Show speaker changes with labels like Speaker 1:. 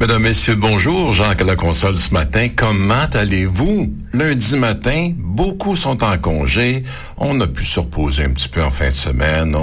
Speaker 1: Mesdames, Messieurs, bonjour. Jacques à la console ce matin. Comment allez-vous? Lundi matin, beaucoup sont en congé. On a pu se reposer un petit peu en fin de semaine.